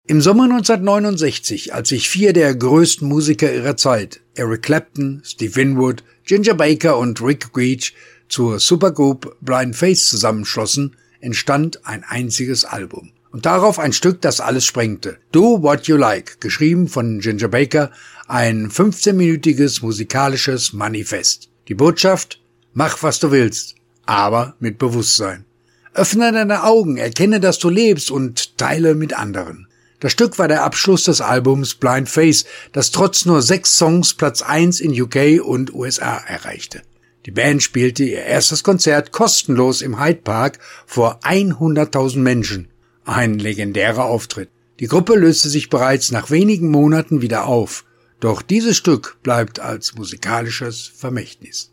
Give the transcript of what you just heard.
Im Sommer 1969, als sich 4 der größten Musiker ihrer Zeit, Eric Clapton, Steve Winwood, Ginger Baker und Rick Grech, zur Supergroup Blind Faith zusammenschlossen, entstand ein einziges Album. Und darauf ein Stück, das alles sprengte. Do What You Like, geschrieben von Ginger Baker, ein 15-minütiges musikalisches Manifest. Die Botschaft: Mach, was du willst, aber mit Bewusstsein. Öffne deine Augen, erkenne, dass du lebst und teile mit anderen. Das Stück war der Abschluss des Albums Blind Faith, das trotz nur 6 Songs Platz 1 in UK und USA erreichte. Die Band spielte ihr erstes Konzert kostenlos im Hyde Park vor 100.000 Menschen. Ein legendärer Auftritt. Die Gruppe löste sich bereits nach wenigen Monaten wieder auf. Doch dieses Stück bleibt als musikalisches Vermächtnis.